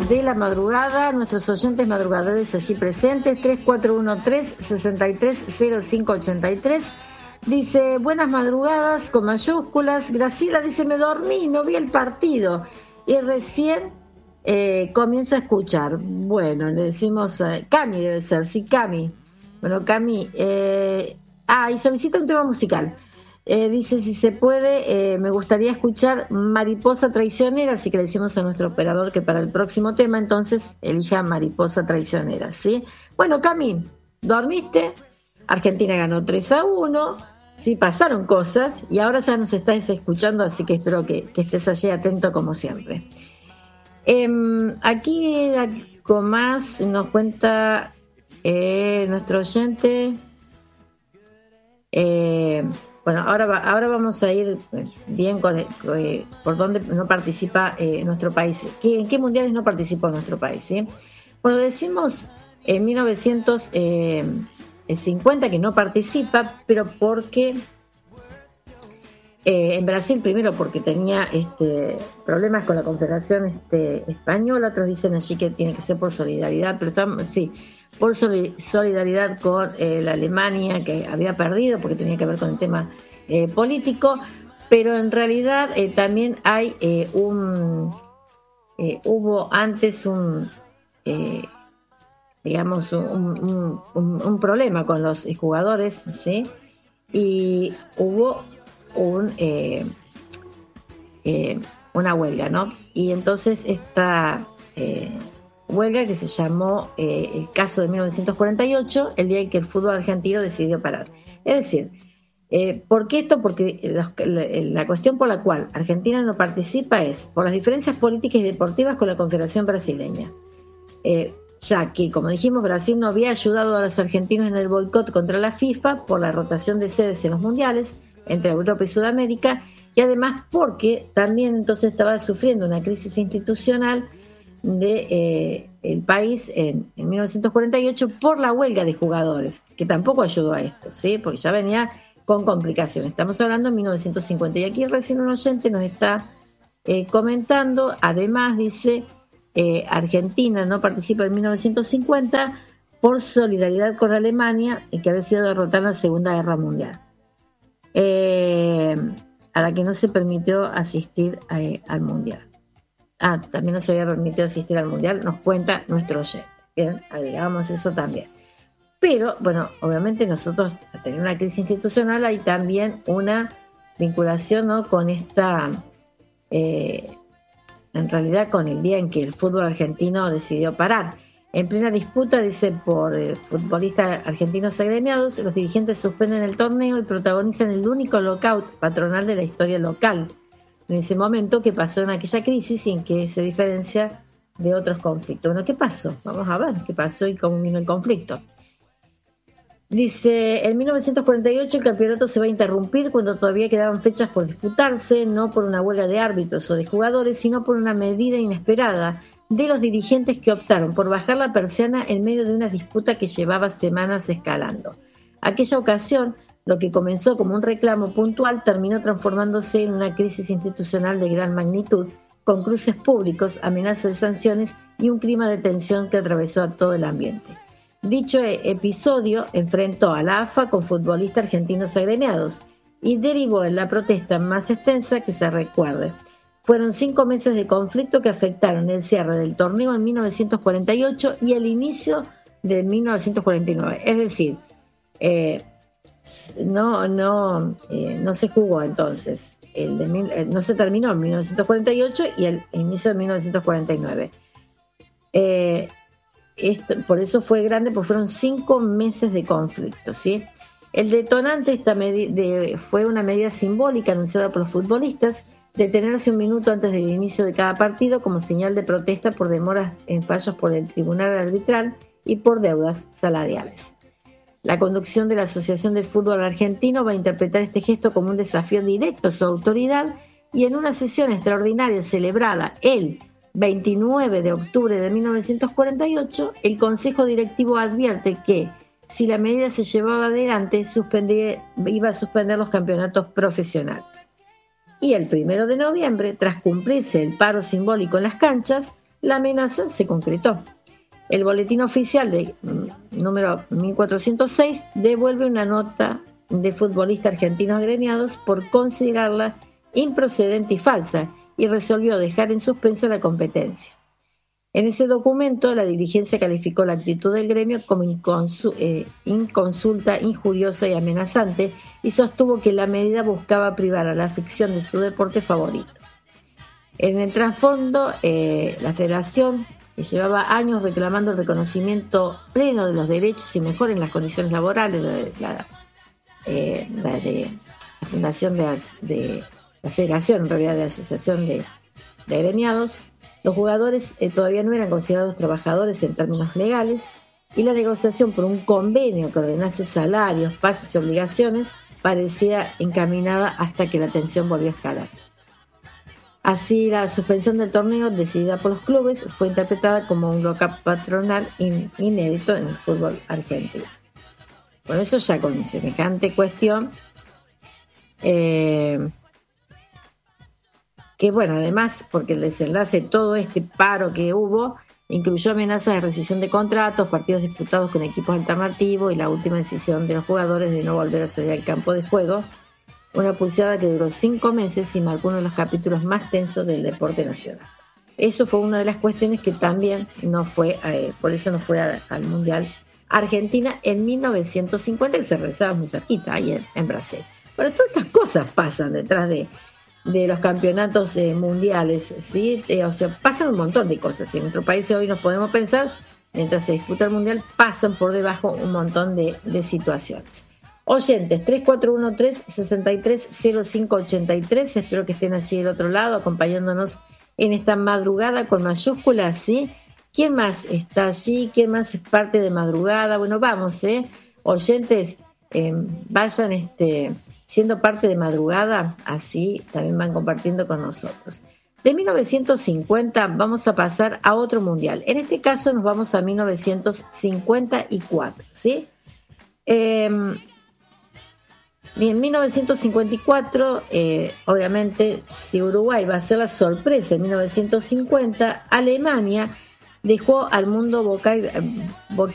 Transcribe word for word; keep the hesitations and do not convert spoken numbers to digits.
de la madrugada, nuestros oyentes madrugadores allí presentes, tres cuatro uno tres, seis tres cero cinco ocho tres. Dice, buenas madrugadas, con mayúsculas. Graciela dice, me dormí, no vi el partido. Y recién eh, comienzo a escuchar. Bueno, le decimos, eh, Cami debe ser, sí, Cami. Bueno, Cami, eh, ah, y solicita un tema musical. Eh, dice, si se puede, eh, me gustaría escuchar Mariposa Traicionera, así que le decimos a nuestro operador que para el próximo tema, entonces, elija Mariposa Traicionera, ¿sí? Bueno, Cami, ¿dormiste? Argentina ganó tres a uno, sí, pasaron cosas, y ahora ya nos estás escuchando, así que espero que, que estés allí atento como siempre. Eh, aquí algo más nos cuenta eh, nuestro oyente. Eh... Bueno, ahora, va, ahora vamos a ir bien con, el, con el, por dónde no participa eh, nuestro país. ¿Qué, ¿En qué mundiales no participó nuestro país? ¿Sí? Bueno, decimos en mil novecientos cincuenta que no participa, pero porque eh, en Brasil primero porque tenía este, problemas con la Confederación este, Española, otros dicen allí que tiene que ser por solidaridad, pero estamos, sí, por solidaridad con eh, la Alemania, que había perdido porque tenía que ver con el tema eh, político, pero en realidad eh, también hay eh, un eh, hubo antes un eh, digamos un, un, un, un problema con los jugadores, ¿sí? Y hubo un eh, eh, una huelga, ¿no? Y entonces esta eh, huelga que se llamó eh, el caso de mil novecientos cuarenta y ocho, el día en que el fútbol argentino decidió parar. Es decir, eh, ¿por qué esto? Porque la, la, la cuestión por la cual Argentina no participa es por las diferencias políticas y deportivas con la Confederación Brasileña. Eh, ya que, como dijimos, Brasil no había ayudado a los argentinos en el boicot contra la FIFA por la rotación de sedes en los mundiales entre Europa y Sudamérica, y además porque también entonces estaba sufriendo una crisis institucional de eh, el país en, en mil novecientos cuarenta y ocho por la huelga de jugadores, que tampoco ayudó a esto, ¿sí? Porque ya venía con complicaciones. Estamos hablando de mil novecientos cincuenta, y aquí recién un oyente nos está eh, comentando, además dice, eh, Argentina no participa en mil novecientos cincuenta por solidaridad con Alemania, y que había sido derrotada en la Segunda Guerra Mundial, eh, a la que no se permitió asistir a, eh, al Mundial. Ah, también no se había permitido asistir al Mundial, nos cuenta nuestro oyente. Bien, agregamos eso también. Pero, bueno, obviamente nosotros, al tener una crisis institucional, hay también una vinculación, ¿no?, con esta, eh, en realidad con el día en que el fútbol argentino decidió parar. En plena disputa, dice, por eh, futbolistas argentinos agremiados, los dirigentes suspenden el torneo y protagonizan el único lockout patronal de la historia local en ese momento, que pasó en aquella crisis y en que se diferencia de otros conflictos. Bueno, ¿qué pasó? Vamos a ver qué pasó y cómo vino el conflicto. Dice, en mil novecientos cuarenta y ocho el campeonato se va a interrumpir cuando todavía quedaban fechas por disputarse, no por una huelga de árbitros o de jugadores, sino por una medida inesperada de los dirigentes que optaron por bajar la persiana en medio de una disputa que llevaba semanas escalando. Aquella ocasión, lo que comenzó como un reclamo puntual terminó transformándose en una crisis institucional de gran magnitud, con cruces públicos, amenazas de sanciones y un clima de tensión que atravesó a todo el ambiente. Dicho episodio enfrentó a la A F A con futbolistas argentinos agremiados y derivó en la protesta más extensa que se recuerde. Fueron cinco meses de conflicto que afectaron el cierre del torneo en mil novecientos cuarenta y ocho y el inicio de mil novecientos cuarenta y nueve. Es decir, eh, no, no, eh, no se jugó entonces, el de mil, eh, no se terminó en mil novecientos cuarenta y ocho y el inicio de mil novecientos cuarenta y nueve. Eh, esto, por eso fue grande, porque fueron cinco meses de conflicto, ¿sí? El detonante de esta medi- de, fue una medida simbólica anunciada por los futbolistas, detenerse un minuto antes del inicio de cada partido como señal de protesta por demoras en fallos por el tribunal arbitral y por deudas salariales. La conducción de la Asociación del Fútbol Argentino va a interpretar este gesto como un desafío directo a su autoridad, y en una sesión extraordinaria celebrada el veintinueve de octubre de mil novecientos cuarenta y ocho, el Consejo Directivo advierte que, si la medida se llevaba adelante, iba a suspender los campeonatos profesionales. Y el primero de noviembre, tras cumplirse el paro simbólico en las canchas, la amenaza se concretó. El boletín oficial de número mil cuatrocientos seis devuelve una nota de futbolistas argentinos agremiados por considerarla improcedente y falsa, y resolvió dejar en suspenso la competencia. En ese documento, la dirigencia calificó la actitud del gremio como inconsu- eh, inconsulta, injuriosa y amenazante, y sostuvo que la medida buscaba privar a la afición de su deporte favorito. En el trasfondo, eh, la federación, que llevaba años reclamando el reconocimiento pleno de los derechos y mejor en las condiciones laborales, la, la, eh, la de la fundación de, de la federación, en realidad de la asociación de, de agremiados, los jugadores eh, todavía no eran considerados trabajadores en términos legales, y la negociación por un convenio que ordenase salarios, pases y obligaciones parecía encaminada hasta que la tensión volvió a escalar. Así, la suspensión del torneo, decidida por los clubes, fue interpretada como un lockout patronal in, inédito en el fútbol argentino. Por eso, ya con semejante cuestión, eh, que bueno, además, porque el desenlace de todo este paro que hubo incluyó amenazas de rescisión de contratos, partidos disputados con equipos alternativos y la última decisión de los jugadores de no volver a salir al campo de juego, una pulseada que duró cinco meses y marcó uno de los capítulos más tensos del deporte nacional. Eso fue una de las cuestiones que también no fue, eh, por eso no fue a, al Mundial Argentina en mil novecientos cincuenta, que se realizaba muy cerquita, ahí en, en Brasil. Pero todas estas cosas pasan detrás de de los campeonatos eh, mundiales, ¿sí? Eh, o sea, pasan un montón de cosas. En nuestro país hoy nos podemos pensar, mientras se disputa el mundial, pasan por debajo un montón de, de situaciones. Oyentes, tres cuatro uno tres, seis tres cero cinco ocho tres, espero que estén allí del otro lado, acompañándonos en esta madrugada con mayúsculas, ¿sí? ¿Quién más está allí? ¿Quién más es parte de madrugada? Bueno, vamos, ¿eh? Oyentes, eh, vayan, este... siendo parte de madrugada, así también van compartiendo con nosotros. De mil novecientos cincuenta vamos a pasar a otro mundial. En este caso nos vamos a mil novecientos cincuenta y cuatro, ¿sí? Eh, y en mil novecientos cincuenta y cuatro, eh, obviamente, si Uruguay va a ser la sorpresa en mil novecientos cincuenta, Alemania dejó al mundo boca, boca